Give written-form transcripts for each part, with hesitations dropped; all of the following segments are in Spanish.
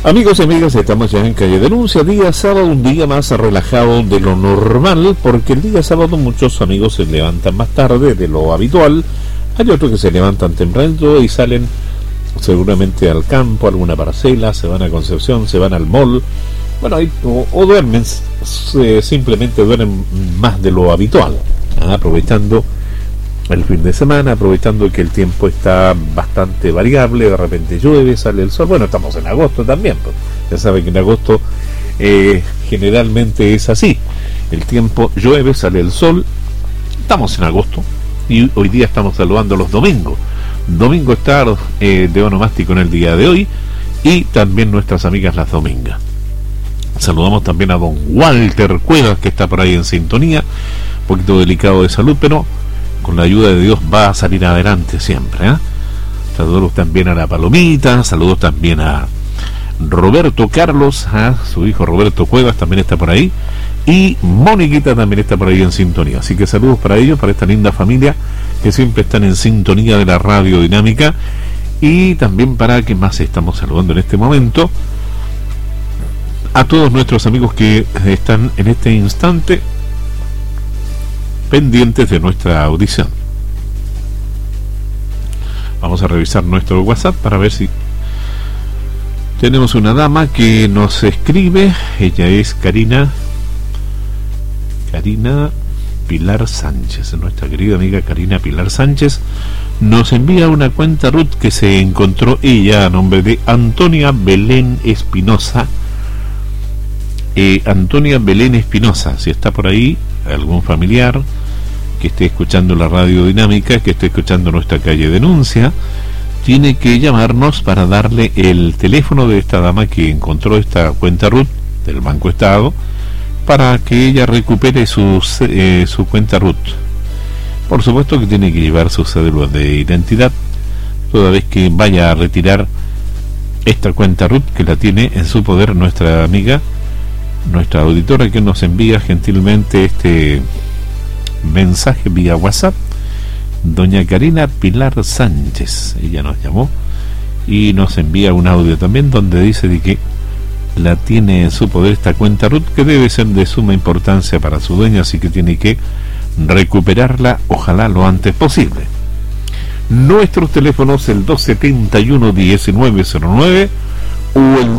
Amigos y amigas, estamos ya en Calle Denuncia, día sábado, un día más relajado de lo normal, porque el día sábado muchos amigos se levantan más tarde de lo habitual, hay otros que se levantan temprano y salen seguramente al campo, a alguna parcela, se van a Concepción, se van al mall, bueno, o duermen, simplemente duermen más de lo habitual, aprovechando el fin de semana, aprovechando que el tiempo está bastante variable, de repente llueve, sale el sol. Bueno, estamos en agosto también, pues. Ya saben que en agosto generalmente es así, el tiempo llueve, sale el sol. Estamos en agosto y hoy día estamos saludando los domingos. Domingo está de onomástico en el día de hoy, y también nuestras amigas las domingas. Saludamos también a don Walter Cuevas, que está por ahí en sintonía, un poquito delicado de salud, pero con la ayuda de Dios va a salir adelante siempre, ¿eh? Saludos también a la Palomita, saludos también a Roberto Carlos, su hijo Roberto Cuevas también está por ahí, y Moniquita también está por ahí en sintonía. Así que saludos para ellos, para esta linda familia que siempre están en sintonía de la Radio Dinámica, y también para quien más estamos saludando en este momento, a todos nuestros amigos que están en este instante pendientes de nuestra audición. Vamos a revisar nuestro WhatsApp para ver si tenemos una dama que nos escribe. Ella es Karina Pilar Sánchez, nuestra querida amiga Karina Pilar Sánchez. Nos envía una cuenta RUT que se encontró ella a nombre de Antonia Belén Espinosa. Antonia Belén Espinosa, si está por ahí algún familiar que esté escuchando la Radio Dinámica, que esté escuchando nuestra Calle Denuncia, tiene que llamarnos para darle el teléfono de esta dama que encontró esta cuenta RUT del Banco Estado, para que ella recupere su cuenta RUT. Por supuesto que tiene que llevar su cédula de identidad toda vez que vaya a retirar esta cuenta RUT, que la tiene en su poder nuestra amiga, nuestra auditora, que nos envía gentilmente este mensaje vía WhatsApp, doña Karina Pilar Sánchez. Ella nos llamó y nos envía un audio también donde dice de que la tiene en su poder esta cuenta RUT, que debe ser de suma importancia para su dueña, así que tiene que recuperarla, ojalá lo antes posible. Nuestros teléfonos, el 271-1909 o el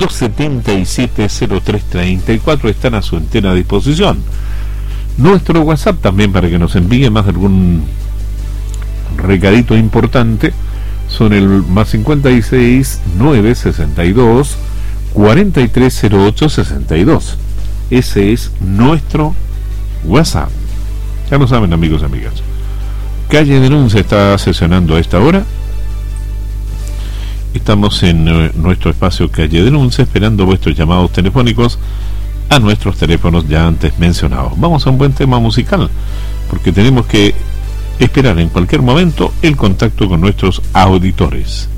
277-0334, están a su entera disposición. Nuestro WhatsApp también, para que nos envíe más de algún recadito importante, son el más 56 962 4308 62. Ese es nuestro WhatsApp. Ya lo saben, amigos y amigas. Calle Denuncia está sesionando a esta hora. Estamos en nuestro espacio Calle Denuncia, esperando vuestros llamados telefónicos a nuestros teléfonos ya antes mencionados. Vamos a un buen tema musical, porque tenemos que esperar en cualquier momento el contacto con nuestros auditores.